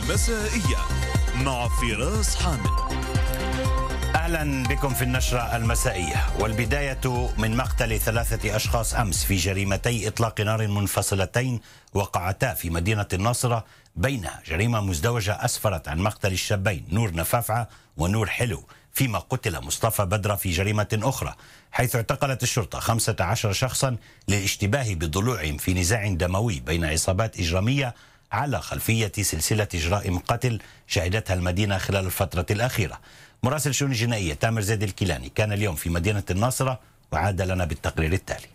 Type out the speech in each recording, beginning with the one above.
المسائية مع فراس حامد. أهلا بكم في النشرة المسائية، والبداية من مقتل 3 أشخاص أمس في جريمتي إطلاق نار منفصلتين وقعتا في مدينة الناصرة، بينها جريمة مزدوجة أسفرت عن مقتل الشابين نور نفافعة ونور حلو، فيما قتل مصطفى بدرة في جريمة أخرى، حيث اعتقلت الشرطة 15 شخصا للاشتباه بضلوعهم في نزاع دموي بين عصابات إجرامية على خلفية سلسلة جرائم قتل شهدتها المدينة خلال الفترة الأخيرة. مراسل الشؤون الجنائية تامر زيد الكيلاني كان اليوم في مدينة الناصرة وعاد لنا بالتقرير التالي.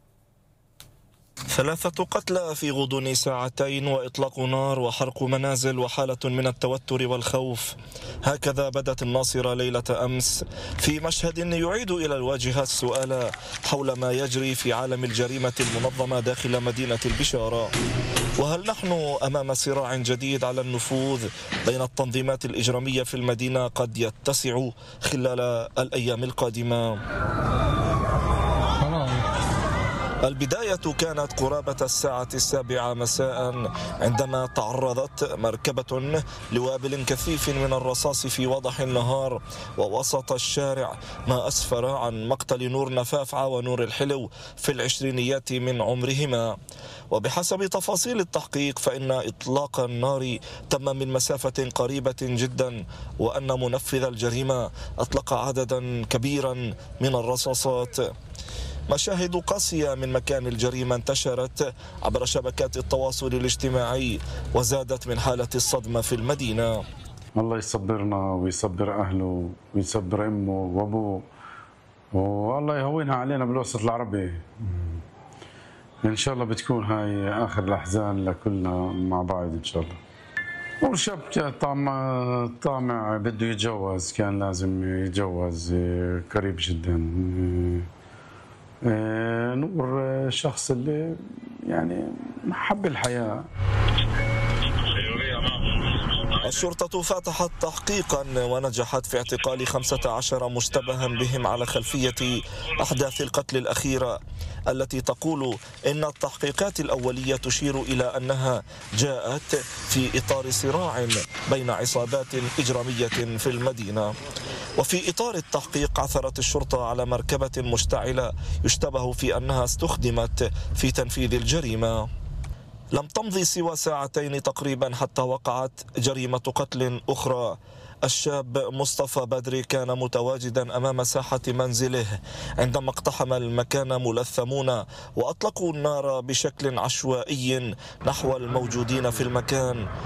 3 قتلى في غضون ساعتين وإطلاق نار وحرق منازل وحالة من التوتر والخوف. هكذا بدت الناصرة ليلة أمس في مشهد يعيد إلى الواجهة السؤال حول ما يجري في عالم الجريمة المنظمة داخل مدينة البشارة. وهل نحن أمام صراع جديد على النفوذ بين التنظيمات الإجرامية في المدينة قد يتسع خلال الأيام القادمة؟ البداية كانت قرابة 7:07 مساء عندما تعرضت مركبة لوابل كثيف من الرصاص في وضح النهار ووسط الشارع، ما أسفر عن مقتل نور نفافعة ونور الحلو في العشرينيات من عمرهما. وبحسب تفاصيل التحقيق فإن إطلاق النار تم من مسافة قريبة جدا، وأن منفذ الجريمة أطلق عددا كبيرا من الرصاصات. مشاهد قاسية من مكان الجريمة انتشرت عبر شبكات التواصل الاجتماعي وزادت من حالة الصدمة في المدينة. الله يصبرنا ويصبر أهله ويصبر أمه وأبوه، والله يهونها علينا بالوسط العربي. إن شاء الله بتكون هاي آخر الأحزان لكلنا مع بعض إن شاء الله. والشاب طامع بده يتجوز، كان لازم يتجوز قريب جدا. نور الشخص اللي يعني محب الحياة. الشرطة فتحت تحقيقا ونجحت في اعتقال 15 مشتبها بهم على خلفية أحداث القتل الأخيرة، التي تقول إن التحقيقات الأولية تشير إلى أنها جاءت في إطار صراع بين عصابات إجرامية في المدينة. وفي إطار التحقيق عثرت الشرطة على مركبة مشتعلة يشتبه في أنها استخدمت في تنفيذ الجريمة. لم تمضي سوى ساعتين تقريبا حتى وقعت جريمة قتل أخرى. الشاب مصطفى بدري كان متواجدا أمام ساحة منزله عندما اقتحم المكان ملثمون وأطلقوا النار بشكل عشوائي نحو الموجودين في المكان،